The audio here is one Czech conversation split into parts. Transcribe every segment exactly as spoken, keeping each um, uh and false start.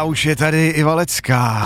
A už je tady i Valecká.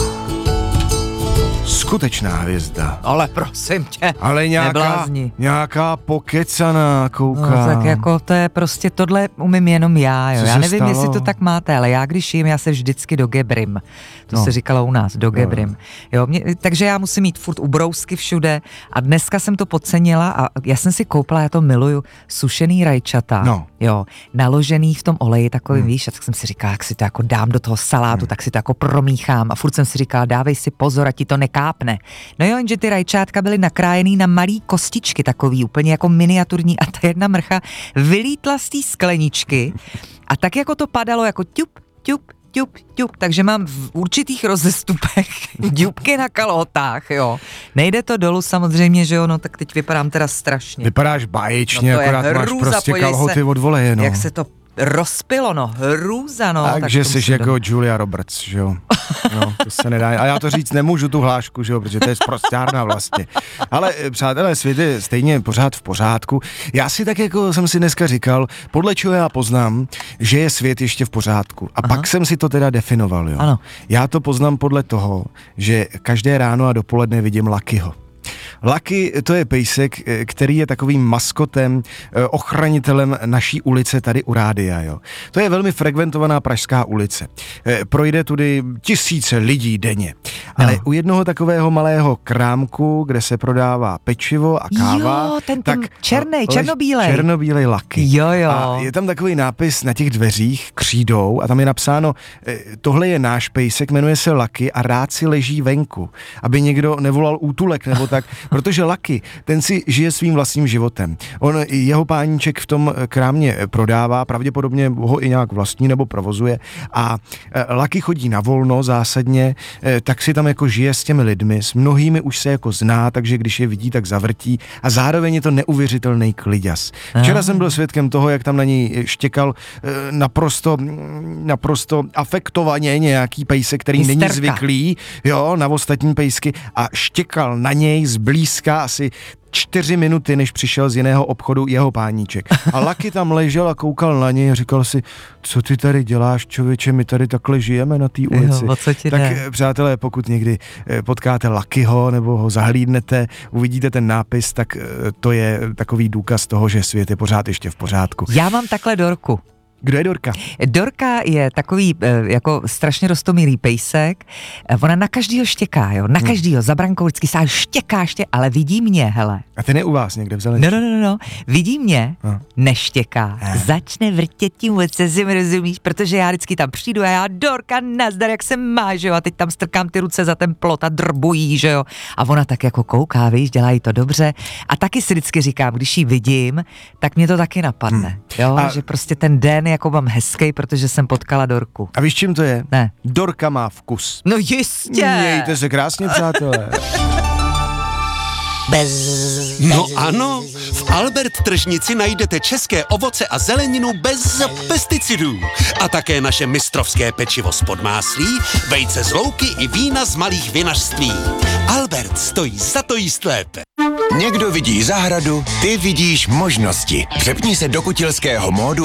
Skutečná hvězda. Ale prosím tě, ale nějaká, neblázni. nějaká pokecaná, kouká. No tak jako to je prostě, tohle umím jenom já, jo. Co Já se nevím, stalo? jestli to tak máte, ale já když jim, já se vždycky dogebrim. To No. se říkalo u nás, dogebrim. Jo, mě, takže já musím mít furt ubrousky všude a dneska jsem to podcenila a já jsem si koupila, já to miluju, sušený rajčata, No. jo, naložený v tom oleji takovým, Hmm. víš, a tak jsem si říkala, jak si to jako dám do toho salátu, hmm. tak si to jako promíchám a furt jsem si říkala, dávej si pozor, a ti to nekápne. No jo, jenže ty rajčátka byly nakrájený na malý kostičky takový, úplně jako miniaturní a ta jedna mrcha vylítla z té skleničky a tak jako to padalo jako ťup, ťup, ťup, ťup, takže mám v určitých rozestupech ďupky na kalhotách, jo. Nejde to dolů samozřejmě, že jo, no tak teď vypadám teda strašně. Vypadáš báječně, No to je akorát máš hrůza, prostě podívej kalhoty se, od voleje, no. Jak se to rozpilo, no, hrůza, no. Takže tak to jsi musím jako do- Julia Roberts, že jo. No, to se nedá. A já to říct nemůžu, tu hlášku, že jo, protože to je sprostárna vlastně. Ale přátelé, svět je stejně pořád v pořádku. Já si tak jako jsem si dneska říkal, podle čeho já poznám, že je svět ještě v pořádku. A Aha. pak jsem si to teda definoval, jo. Ano. Já to poznám podle toho, že každé ráno a dopoledne vidím Luckyho. Lucky, to je pejsek, který je takovým maskotem, ochranitelem naší ulice tady u rádia, jo. To je velmi frekventovaná pražská ulice. Projde tudy tisíce lidí denně. Ale No. u jednoho takového malého krámku, kde se prodává pečivo a káva, Jo, ten, ten tak černej, lež- černobílej. Černobílej Lucky. Jo, jo. A je tam takový nápis na těch dveřích křídou a tam je napsáno, eh, tohle je náš pejsek, jmenuje se Lucky a rád si leží venku, aby někdo nevolal útulek nebo tak, protože Lucky, ten si žije svým vlastním životem. On, jeho páníček v tom krámě prodává, pravděpodobně ho i nějak vlastní nebo provozuje a eh, Lucky chodí na volno zásadně, eh, tak si tam jako žije s těmi lidmi, s mnohými už se jako zná, takže když je vidí, tak zavrtí a zároveň je to neuvěřitelný kliďas. Včera jsem byl svědkem toho, jak tam na něj štěkal eh, naprosto, naprosto afektovaně nějaký pejsek, který Hysterka. není zvyklý, jo, na ostatní pejsky a štěkal na něj zblízka asi čtyři minuty, než přišel z jiného obchodu jeho páníček. A Lucky tam ležel a koukal na něj a říkal si, co ty tady děláš, člověče, my tady takhle žijeme na té ulici. Jo, o co ti tak jde? eh, přátelé, pokud někdy eh, potkáte Luckyho nebo ho zahlídnete, uvidíte ten nápis, tak eh, to je takový důkaz toho, že svět je pořád ještě v pořádku. Já mám takhle Dorku. Kdo je Dorka? Dorka je takový eh, jako strašně roztomilý pejsek. Eh, Ona na každýho štěká, jo, na každýho, za brankou vždycky se štěká, ště, ale vidí mě, hele. A ten je u vás někde v Zeleči? No, no, no, no, vidí mě, No. neštěká, Eh. začne vrtět tím ocezím, rozumíš, protože já vždycky tam přijdu a já, Dorka, nazdar, jak se máš, jo, a teď tam strkám ty ruce za ten plot a drbují, že jo, a ona tak jako kouká, víš, dělají to dobře a taky si vždycky říkám, když ji vidím, tak mě to taky napadne, jo, A- že prostě ten den jako mám hezký, protože jsem potkala Dorku. A víš, čím to je? Ne. Dorka má vkus. No jistě. Mějte se krásně, přátelé. No ano, v Albert tržnici najdete české ovoce a zeleninu bez pesticidů. A také naše mistrovské pečivo z podmáslí, vejce z louky i vína z malých vinařství. Albert stojí za to jíst lépe. Někdo vidí zahradu, ty vidíš možnosti. Přepni se do kutilského módu